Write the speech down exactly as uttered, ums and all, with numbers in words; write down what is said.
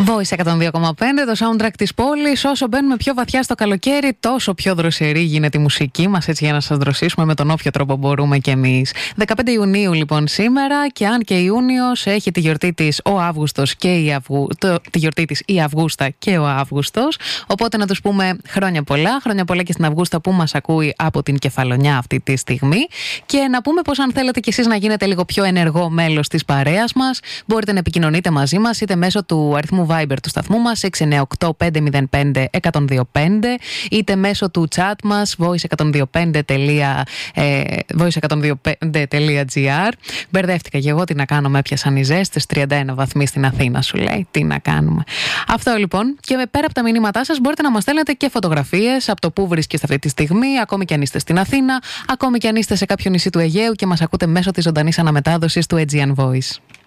Voice εκατόν δύο κόμμα πέντε, το soundtrack της πόλης. Όσο μπαίνουμε πιο βαθιά στο καλοκαίρι, τόσο πιο δροσερή γίνεται η μουσική μας, έτσι, για να σας δροσίσουμε με τον όποιο τρόπο μπορούμε κι εμείς. δεκαπέντε Ιουνίου λοιπόν σήμερα, και αν και Ιούνιος έχει τη γιορτή της ο Αύγουστος και η Αυγού... το... τη γιορτή της η Αυγούστα και ο Αύγουστος. Οπότε να τους πούμε χρόνια πολλά, χρόνια πολλά και στην Αυγούστα που μας ακούει από την Κεφαλονιά αυτή τη στιγμή. Και να πούμε πως αν θέλετε κι εσείς να γίνετε λίγο πιο ενεργό μέλος της παρέας μας, μπορείτε να επικοινωνείτε μαζί μας είτε μέσω του αριθμού Viber του σταθμού μας έξι εννιά οκτώ πέντε μηδέν πέντε εκατόν δύο πέντε, είτε μέσω του chat μας voice εκατόν δύο πέντε τελεία gr. Μπερδεύτηκα και εγώ, τι να κάνω, με έπιασαν οι ζέστες, τριάντα ένα βαθμοί στην Αθήνα σου λέει, τι να κάνουμε. Αυτό λοιπόν, και πέρα από τα μηνύματά σας μπορείτε να μας στέλνετε και φωτογραφίες από το που βρίσκεστε αυτή τη στιγμή, ακόμη και αν είστε στην Αθήνα, ακόμη και αν είστε σε κάποιο νησί του Αιγαίου και μας ακούτε μέσω της ζωντανής αναμετάδοσης του Aegean Voice.